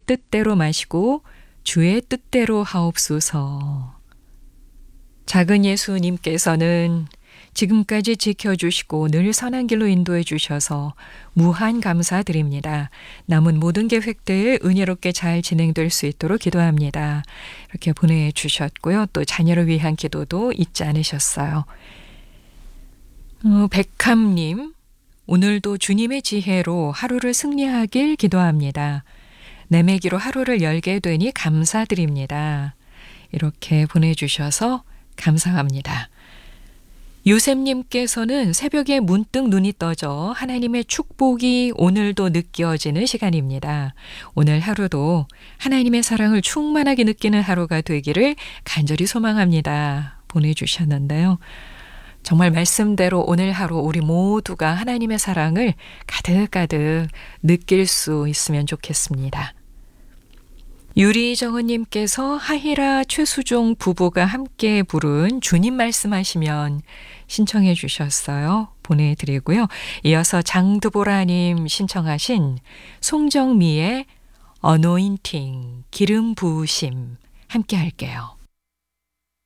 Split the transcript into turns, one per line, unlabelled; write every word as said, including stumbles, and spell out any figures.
뜻대로 마시고 주의 뜻대로 하옵소서. 작은 예수님께서는 지금까지 지켜주시고 늘 선한 길로 인도해 주셔서 무한 감사드립니다. 남은 모든 계획들 은혜롭게 잘 진행될 수 있도록 기도합니다. 이렇게 보내주셨고요. 또 자녀를 위한 기도도 잊지 않으셨어요. 어, 백함님, 오늘도 주님의 지혜로 하루를 승리하길 기도합니다. 내매기로 하루를 열게 되니 감사드립니다. 이렇게 보내주셔서 감사합니다. 요셉님께서는 새벽에 문득 눈이 떠져 하나님의 축복이 오늘도 느껴지는 시간입니다. 오늘 하루도 하나님의 사랑을 충만하게 느끼는 하루가 되기를 간절히 소망합니다. 보내주셨는데요. 정말 말씀대로 오늘 하루 우리 모두가 하나님의 사랑을 가득가득 느낄 수 있으면 좋겠습니다. 유리정은님께서 하희라 최수종 부부가 함께 부른 주님 말씀하시면 신청해 주셨어요. 보내드리고요. 이어서 장드보라님 신청하신 송정미의 어노인팅 기름 부으심 함께 할게요.